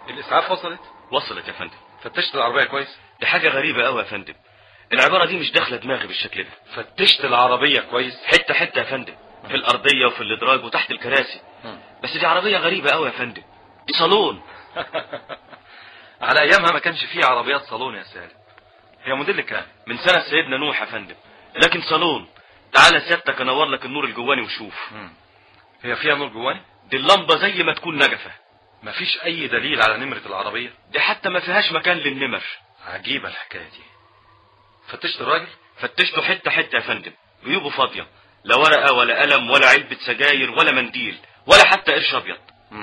الاسعاف وصلت؟ وصلت يا فندم. فتشت العربيه كويس؟ دي حاجه غريبه قوي يا فندم، العباره دي مش داخله دماغي بالشكل ده. فتشت العربيه كويس؟ حته حته يا فندم، في الارضيه وفي الادراج وتحت الكراسي. بس دي عربيه غريبه قوي يا فندم، دي صالون. على ايامها ما كانش فيه عربيات صالون يا سالم. هي موديل كام؟ من سنه سيدنا نوح يا فندم، لكن صالون. تعالى سيادتك انور لك النور الجواني وشوف. هي فيها نور جواني؟ دي اللمبه زي ما تكون نجفه. مفيش اي دليل على نمره العربيه؟ دي حتى ما فيهاش مكان للنمر. عجيبه الحكايه دي. فتشت الراجل؟ فتشته حته حته يا فندم، جيوبه فاضيه، لا ورقه ولا قلم ولا علبه سجاير ولا منديل ولا حتى قرش ابيض.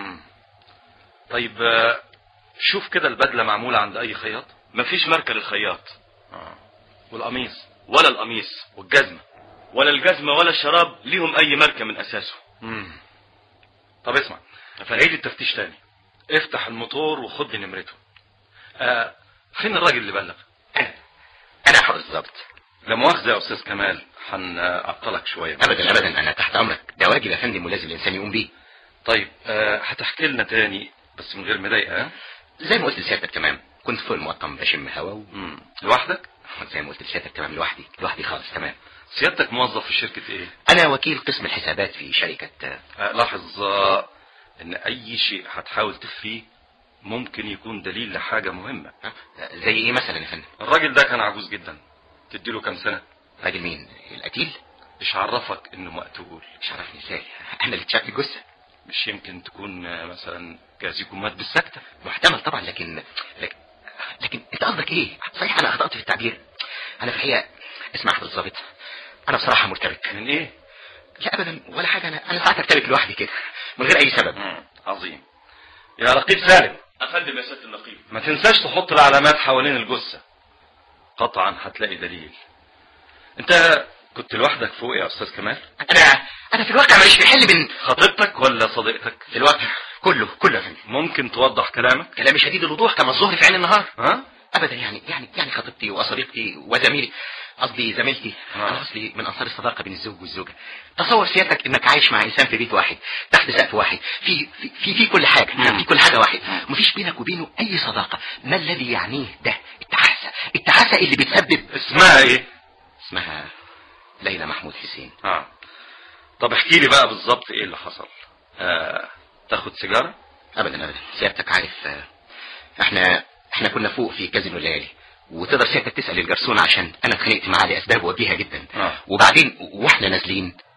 طيب شوف كده البدله معموله عند اي خياط؟ مفيش ماركه للخياط. والقميص؟ ولا القميص. والجزمه؟ ولا الجزمه ولا الشراب ليهم اي ماركه من اساسه. طب اسمع، عيد التفتيش تاني، افتح الموتور وخد لي نمرته. فين الراجل اللي بلغ؟ انا حافظ الضبط. لا مؤاخذه يا استاذ كمال، هنعطلك شويه. ابدا ابدا، انا تحت امرك، ده واجب يا فندم ولازم الانسان يقوم بيه. طيب هتحكي لنا تاني بس من غير مضايقه. زي ما قلت لسيادتك تمام، كنت فوق المقطم بشم هوا لوحدك؟ زي ما قلت لسيادتك تمام، لوحدي خالص تمام. سيادتك موظف في شركه ايه؟ انا وكيل قسم الحسابات في شركه. لاحظ ان اي شيء هتحاول تخفيه ممكن يكون دليل لحاجه مهمه. زي ايه مثلا يا فندم؟ الراجل ده كان عجوز جدا، تديله كام سنه؟ راجل مين؟ القتيل؟ ايش عرفك انه مقتول؟ مش عرفني ازاي؟ انا اللي اكتشفت الجثه. مش يمكن تكون مثلا جايز يكون مات بالسكته؟ محتمل طبعا، لكن انت قصدك ايه؟ صحيح انا اخطأت في التعبير. انا في الحقيقه اسمع يا الضابط، انا بصراحه مرتبك. من ايه؟ لا ابدا ولا حاجه، انا ساعات ارتبك لوحدي كده من غير اي سبب. عظيم. يا رقيب سالم. افندم يا سياده النقيب. ما تنساش تحط العلامات حوالين الجثه، قطعا هتلاقي دليل. انت كنت لوحدك فوق يا استاذ كمال؟ انا في الواقع ماليش في حل من خطيبتك ولا صديقتك؟ في الواقع كله يا فندم. ممكن توضح كلامك؟ كلامي شديد الوضوح كما الظهر في عين النهار. ابدا يعني خطيبتي وصديقتي وزميلي، قصدي زميلتي. انا اصلي من انصار الصداقه بين الزوج والزوجه. تصور سيادتك انك عايش مع انسان في بيت واحد تحت سقف واحد، في كل حاجه، في كل حاجه واحد، ومفيش بينك وبينه اي صداقه. ما الذي يعنيه ده؟ التعاسه اللي بتسبب. اسمها ايه؟ اسمها ليلى محمود حسين. طب احكي لي بقى بالظبط ايه اللي حصل. تاخد سيجاره؟ ابدا سيادتك عارف، احنا كنا فوق في كازينو الليالي، وتقدر سيادتك تسال الجرسون عشان انا اتخانقت معاه لاسباب وجيهه جدا. وبعدين واحنا نازلين